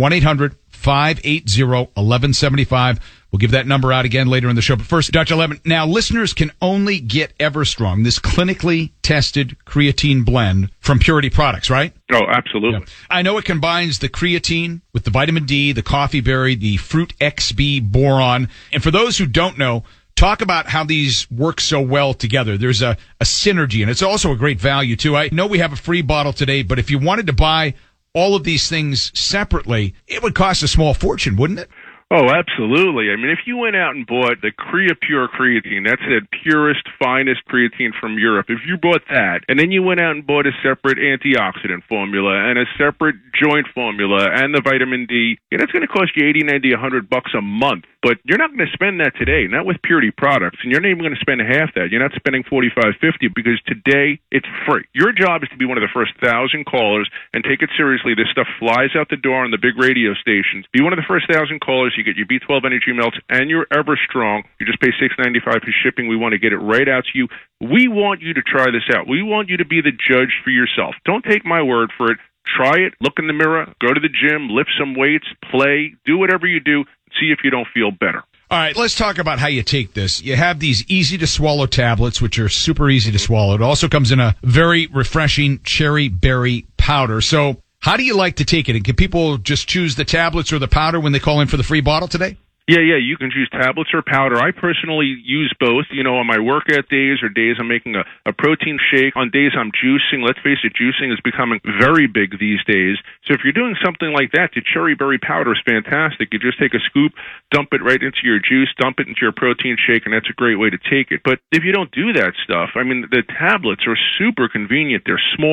1-800-580-1175. We'll give that number out again later in the show. But first, Dr. Levin, now listeners can only get Everstrong, this clinically tested creatine blend from Purity Products, right? Oh, absolutely. Yeah. I know it combines the creatine with the vitamin D, the coffee berry, the fruit XB boron. And for those who don't know, talk about how these work so well together. There's a synergy, and it's also a great value, too. I know we have a free bottle today, but if you wanted to buy all of these things separately, it would cost a small fortune, wouldn't it? Oh, absolutely. I mean, if you went out and bought the CreaPure creatine, that's the purest, finest creatine from Europe. If you bought that, and then you went out and bought a separate antioxidant formula and a separate joint formula and the vitamin D, it's going to cost you $80, $90, $100 a month. But you're not going to spend that today, not with Purity Products, and you're not even going to spend half that. You're not spending $45, $50 because today it's free. Your job is to be one of the first 1,000 callers and take it seriously. This stuff flies out the door on the big radio stations. Be one of the first 1,000 callers. You get your B12 Energy Melts and your Everstrong. You just pay $6.95 for shipping. We want to get it right out to you. We want you to try this out. We want you to be the judge for yourself. Don't take my word for it. Try it. Look in the mirror. Go to the gym. Lift some weights. Play. Do whatever you do. See if you don't feel better. All right, let's talk about how you take this. You have these easy-to-swallow tablets, which are super easy to swallow. It also comes in a very refreshing cherry berry powder. So how do you like to take it? And can people just choose the tablets or the powder when they call in for the free bottle today? Yeah, you can choose tablets or powder. I personally use both, on my workout days or days I'm making a protein shake. On days I'm juicing. Let's face it, juicing is becoming very big these days. So if you're doing something like that, the cherry berry powder is fantastic. You just take a scoop, dump it right into your juice, dump it into your protein shake, and that's a great way to take it. But if you don't do that stuff, the tablets are super convenient. They're small.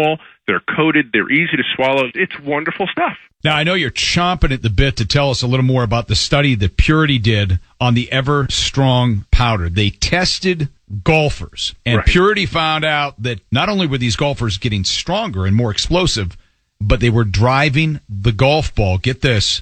They're coated. They're easy to swallow. It's wonderful stuff. Now, I know you're chomping at the bit to tell us a little more about the study that Purity did on the Everstrong powder. They tested golfers, and Right. Purity found out that not only were these golfers getting stronger and more explosive, but they were driving the golf ball, get this,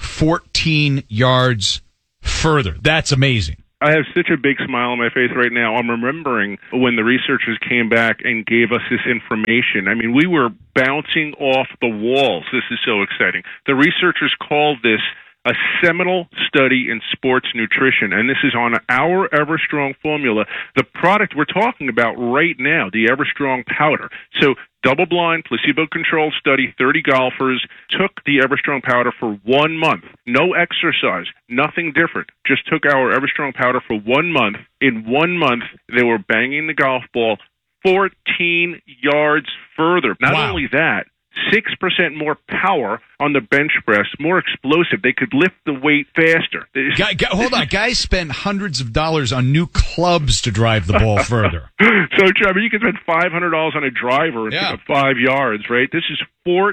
14 yards further. That's amazing. I have such a big smile on my face right now. I'm remembering when the researchers came back and gave us this information. I mean, we were bouncing off the walls. This is so exciting. The researchers called this a seminal study in sports nutrition, and this is on our Everstrong formula, the product we're talking about right now, the Everstrong powder. So double-blind, placebo-controlled study, 30 golfers took the Everstrong powder for 1 month. No exercise, nothing different. Just took our Everstrong powder for 1 month. In 1 month, they were banging the golf ball 14 yards further. Not Wow. only that, 6% more power on the bench press, more explosive. They could lift the weight faster. Hold on. Guys spend hundreds of dollars on new clubs to drive the ball further. So, Trevor, you can spend $500 on a driver and pick up 5 yards, right? This is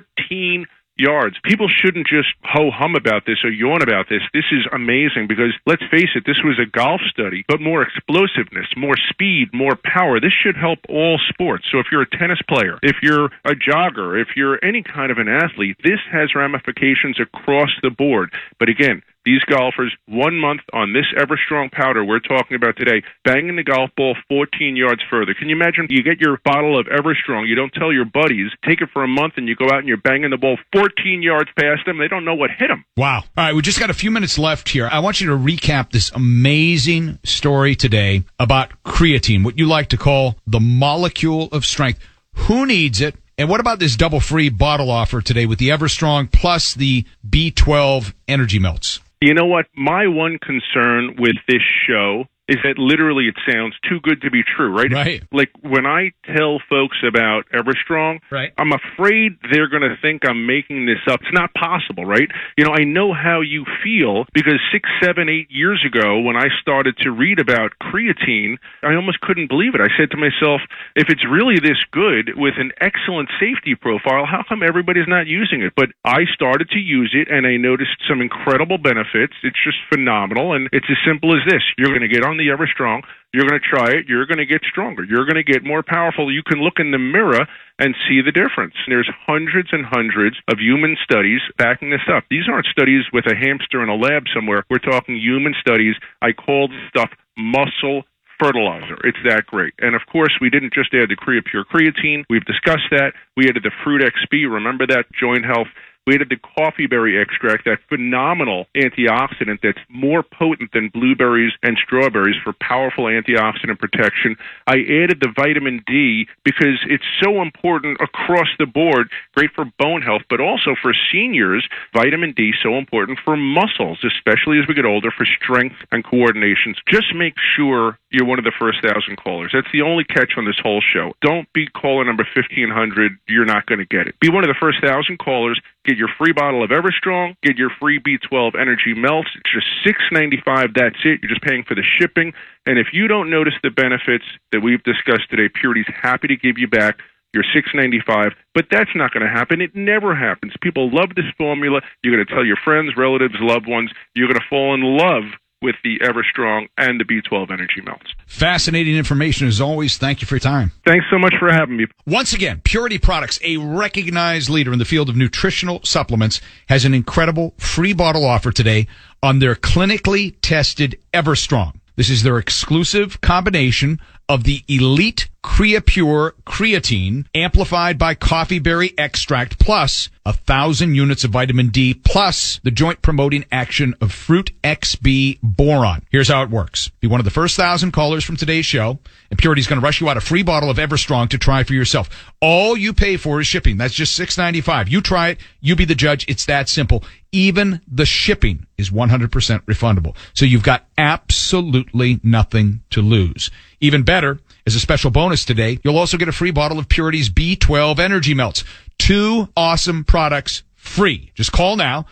14 yards. People shouldn't just ho-hum about this or yawn about this. This is amazing because, let's face it, this was a golf study, but more explosiveness, more speed, more power. This should help all sports. So if you're a tennis player, if you're a jogger, if you're any kind of an athlete, this has ramifications across the board. But again, these golfers, 1 month on this Everstrong powder we're talking about today, banging the golf ball 14 yards further. Can you imagine? You get your bottle of Everstrong, you don't tell your buddies, take it for a month, and you go out and you're banging the ball 14 yards past them. They don't know what hit them. Wow. All right, we just got a few minutes left here. I want you to recap this amazing story today about creatine, what you like to call the molecule of strength. Who needs it? And what about this double free bottle offer today with the Everstrong plus the B12 energy melts? You know what? My one concern with this show is that literally it sounds too good to be true, right? Right. Like when I tell folks about Everstrong, right, I'm afraid they're going to think I'm making this up. It's not possible, right? You know, I know how you feel because 6, 7, 8 years ago when I started to read about creatine, I almost couldn't believe it. I said to myself, if it's really this good with an excellent safety profile, how come everybody's not using it? But I started to use it and I noticed some incredible benefits. It's just phenomenal, and it's as simple as this. You're going to get on the Everstrong, you're going to try it, you're going to get stronger, you're going to get more powerful. You can look in the mirror and see the difference. There's hundreds and hundreds of human studies backing this up. These aren't studies with a hamster in a lab somewhere. We're talking human studies. I call this stuff muscle fertilizer. It's that great. And of course, we didn't just add the CreaPure creatine. We've discussed that. We added the Fruit XP. Remember that? Joint health. We added the coffee berry extract, that phenomenal antioxidant that's more potent than blueberries and strawberries for powerful antioxidant protection. I added the vitamin D because it's so important across the board, great for bone health, but also for seniors. Vitamin D so important for muscles, especially as we get older, for strength and coordination. Just make sure you're one of the first 1,000 callers. That's the only catch on this whole show. Don't be caller number 1,500. You're not going to get it. Be one of the first 1,000 callers. Get your free bottle of Everstrong. Get your free B12 energy melts. It's just $6.95. That's it. You're just paying for the shipping. And if you don't notice the benefits that we've discussed today, Purity's happy to give you back your $6.95. But that's not going to happen. It never happens. People love this formula. You're going to tell your friends, relatives, loved ones. You're going to fall in love with the Everstrong and the B12 energy melts. Fascinating information as always. Thank you for your time. Thanks so much for having me. Once again, Purity Products, a recognized leader in the field of nutritional supplements, has an incredible free bottle offer today on their clinically tested Everstrong. This is their exclusive combination of the elite CreaPure creatine amplified by coffee berry extract plus 1,000 units of vitamin D plus the joint promoting action of Fruit XB boron. Here's how it works. Be one of the first 1,000 callers from today's show, and Purity's going to rush you out a free bottle of Everstrong to try for yourself. All you pay for is shipping. That's just $6.95. You try it. You be the judge. It's that simple. Even the shipping is 100% refundable. So you've got absolutely nothing to lose. Even better, as a special bonus today, you'll also get a free bottle of Purity's B12 energy melts. 2 awesome products free. Just call now,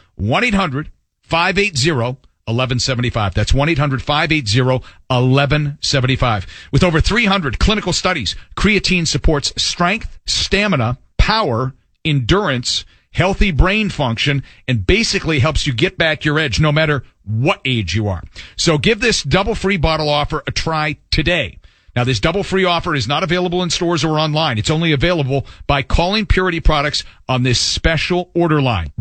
1-800-580-1175. That's 1-800-580-1175. With over 300 clinical studies, creatine supports strength, stamina, power, endurance, healthy brain function, and basically helps you get back your edge no matter what age you are. So give this double free bottle offer a try today. Now, this double free offer is not available in stores or online. It's only available by calling Purity Products on this special order line.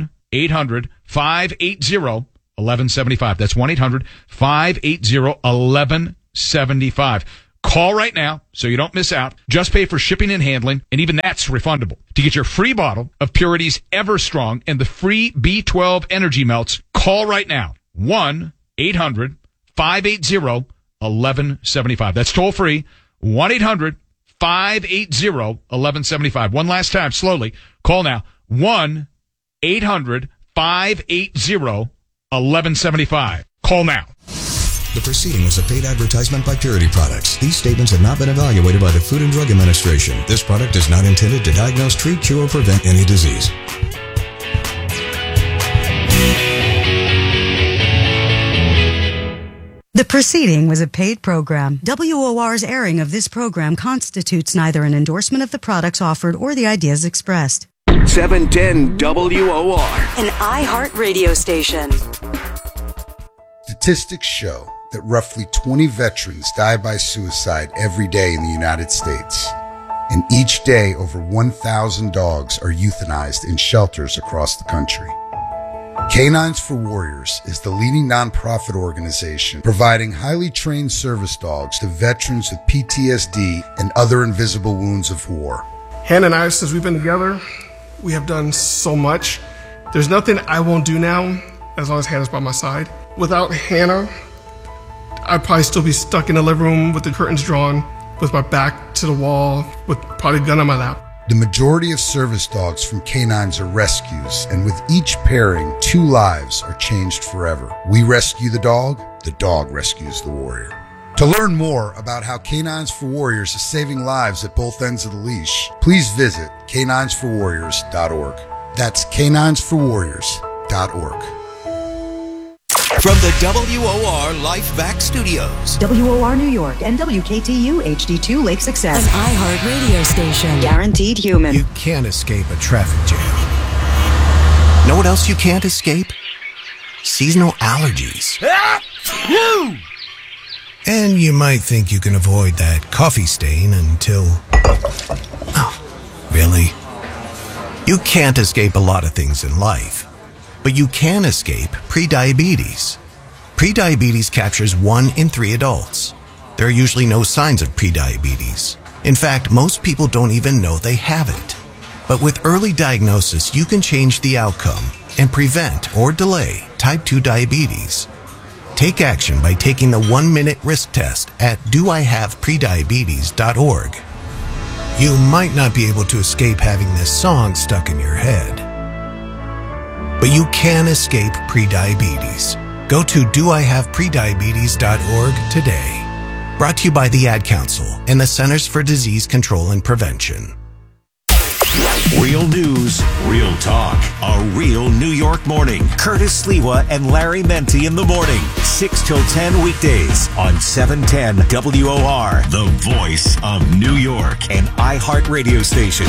1-800-580-1175. That's 1-800-580-1175. Call right now so you don't miss out. Just pay for shipping and handling, and even that's refundable. To get your free bottle of Purity's Everstrong and the free B12 Energy Melts, call right now. 1-800-580-1175. That's toll free. 1-800-580-1175. One last time, slowly. Call now. 1-800-580-1175. Call now. The proceeding was a paid advertisement by Purity Products. These statements have not been evaluated by the Food and Drug Administration. This product is not intended to diagnose, treat, cure, or prevent any disease. The proceeding was a paid program. WOR's airing of this program constitutes neither an endorsement of the products offered or the ideas expressed. 710 WOR. An iHeart radio station. Statistics show that roughly 20 veterans die by suicide every day in the United States. And each day, over 1,000 dogs are euthanized in shelters across the country. Canines for Warriors is the leading nonprofit organization providing highly trained service dogs to veterans with PTSD and other invisible wounds of war. Hannah and I, since we've been together, we have done so much. There's nothing I won't do now as long as Hannah's by my side. Without Hannah, I'd probably still be stuck in the living room with the curtains drawn, with my back to the wall, with probably a gun on my lap. The majority of service dogs from canines are rescues, and with each pairing, 2 lives are changed forever. We rescue the dog rescues the warrior. To learn more about how Canines for Warriors is saving lives at both ends of the leash, please visit caninesforwarriors.org. That's caninesforwarriors.org. From the WOR Life Back Studios. WOR New York and WKTU HD2 Lake Success. An iHeart radio station. Guaranteed human. You can't escape a traffic jam. Know what else you can't escape? Seasonal allergies. And you might think you can avoid that coffee stain until... Oh, really? You can't escape a lot of things in life. But you can escape prediabetes. Prediabetes captures 1 in 3 adults. There are usually no signs of prediabetes. In fact, most people don't even know they have it. But with early diagnosis, you can change the outcome and prevent or delay type 2 diabetes. Take action by taking the 1-minute risk test at doihaveprediabetes.org. You might not be able to escape having this song stuck in your head, but you can escape prediabetes. Go to doihaveprediabetes.org today. Brought to you by the Ad Council and the Centers for Disease Control and Prevention. Real news, real talk. A real New York morning. Curtis Sliwa and Larry Menti in the morning. 6 till 10 weekdays on 710 WOR. The voice of New York and iHeart radio station.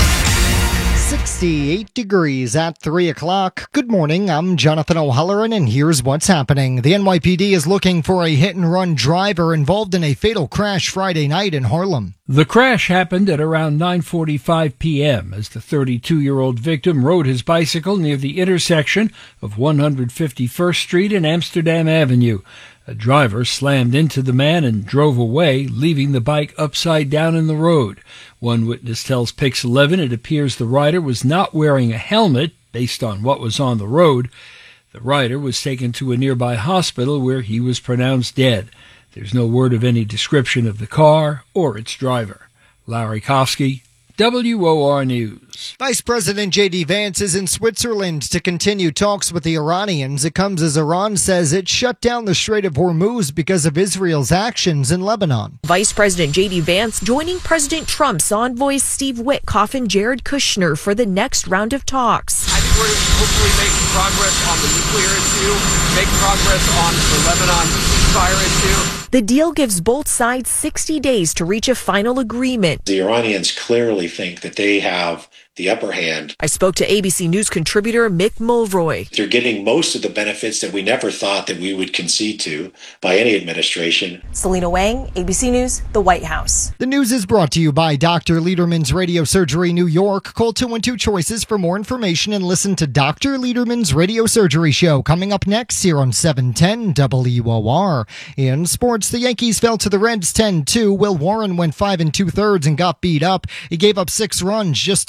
68 degrees at 3 o'clock. Good morning, I'm Jonathan O'Halloran, and here's what's happening. The NYPD is looking for a hit-and-run driver involved in a fatal crash Friday night in Harlem. The crash happened at around 9:45 p.m. as the 32-year-old victim rode his bicycle near the intersection of 151st Street and Amsterdam Avenue. A driver slammed into the man and drove away, leaving the bike upside down in the road. One witness tells Pix 11 it appears the rider was not wearing a helmet based on what was on the road. The rider was taken to a nearby hospital where he was pronounced dead. There's no word of any description of the car or its driver. Larry Kofsky, WOR News. Vice President J.D. Vance is in Switzerland to continue talks with the Iranians. It comes as Iran says it shut down the Strait of Hormuz because of Israel's actions in Lebanon. Vice President J.D. Vance joining President Trump's envoys Steve Witkoff and Jared Kushner for the next round of talks. hopefully make progress on the nuclear issue, make progress on the Lebanon ceasefire issue. The deal gives both sides 60 days to reach a final agreement. The Iranians clearly think that they have the upper hand. I spoke to ABC News contributor Mick Mulroy. They're getting most of the benefits that we never thought that we would concede to by any administration. Selena Wang, ABC News, the White House. The news is brought to you by Dr. Lederman's Radio Surgery New York. Call 212 Choices for more information and listen to Dr. Lederman's Radio Surgery Show coming up next here on 710 WOR. In sports, the Yankees fell to the Reds 10-2. Will Warren went 5 2/3 and got beat up. He gave up 6 runs just